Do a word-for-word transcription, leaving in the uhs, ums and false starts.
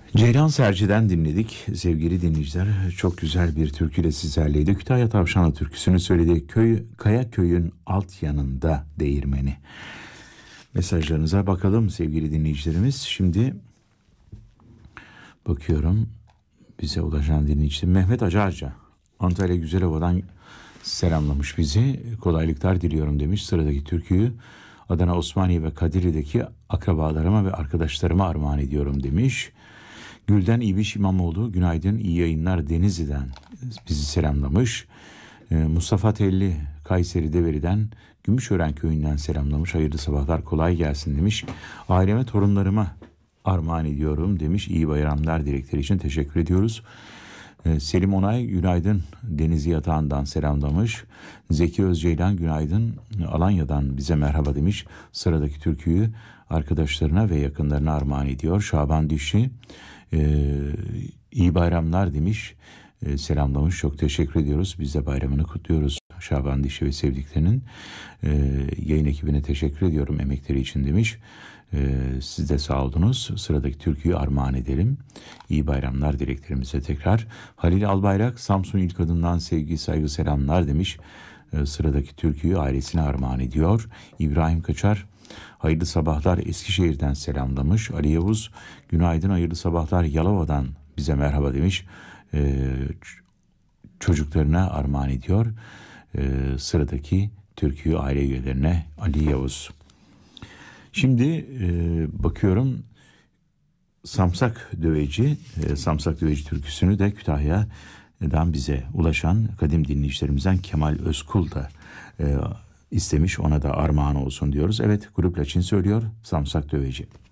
Ceylan Serci'den dinledik sevgili dinleyiciler. Çok güzel bir türküyle sizlerleydi. Kütahya Tavşanlı türküsünü söylediği köy, Kaya köyün alt yanında değirmeni. Mesajlarınıza bakalım sevgili dinleyicilerimiz. Şimdi bakıyorum bize ulaşan dinleyiciler. Mehmet Acarca Antalya Güzelova'dan selamlamış bizi. Kolaylıklar diliyorum demiş. Sıradaki türküyü Adana, Osmaniye ve Kadirli'deki akrabalarıma ve arkadaşlarıma armağan ediyorum demiş. Gülden İbiş İmamoğlu günaydın, iyi yayınlar Denizli'den bizi selamlamış. Ee, Mustafa Telli Kayseri Deveri'den Gümüşören köyünden selamlamış. Hayırlı sabahlar, kolay gelsin demiş. Aileme, torunlarıma armağan ediyorum demiş. İyi bayramlar dilekleri için teşekkür ediyoruz. Ee, Selim Onay günaydın Denizli Yatağı'ndan selamlamış. Zeki Özceylan günaydın Alanya'dan bize merhaba demiş. Sıradaki türküyü arkadaşlarına ve yakınlarına armağan ediyor. Şaban Dişi Ee, iyi bayramlar demiş, ee, selamlamış, çok teşekkür ediyoruz. Biz de bayramını kutluyoruz Şaban Dişi ve sevdiklerinin. Ee, yayın ekibine teşekkür ediyorum emekleri için demiş. Ee, siz de sağ oldunuz. Sıradaki türküyü armağan edelim. İyi bayramlar dileklerimize tekrar. Halil Albayrak Samsun İl Kadın'dan sevgi saygı selamlar demiş. Ee, sıradaki türküyü ailesine armağan ediyor. İbrahim Kaçar hayırlı sabahlar Eskişehir'den selamlamış. Ali Yavuz günaydın hayırlı sabahlar Yalova'dan bize merhaba demiş. Ee, çocuklarına armağan ediyor. Ee, sıradaki türküyü aile üyelerine Ali Yavuz. Şimdi e, bakıyorum Samsak Döveci, e, Samsak Döveci türküsünü de Kütahya'dan bize ulaşan kadim dinleyicilerimizden Kemal Özkul da e, istemiş, ona da armağan olsun diyoruz. Evet, Grup Laçin söylüyor Samsak Döveci.